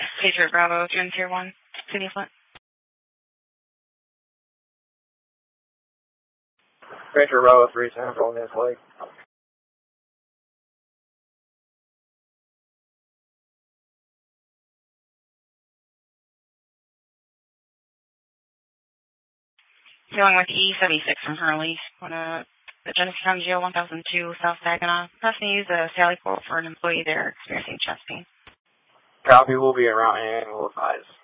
Patriot Bravo, June Tier 1, Sydney Flint. Patriot Bravo 3 Central, Miss Lake. Dealing with E76 from Hurley. The Genesee County Jail 1002 South Saginaw. Pressing to use a Sally Port for an employee there experiencing chest pain. Copy, will be around and will advise.